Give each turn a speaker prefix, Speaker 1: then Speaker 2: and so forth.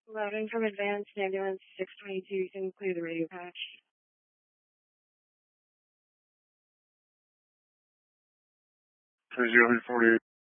Speaker 1: Loading from Advanced Ambulance 622, you can clear the radio patch.
Speaker 2: Zero 48.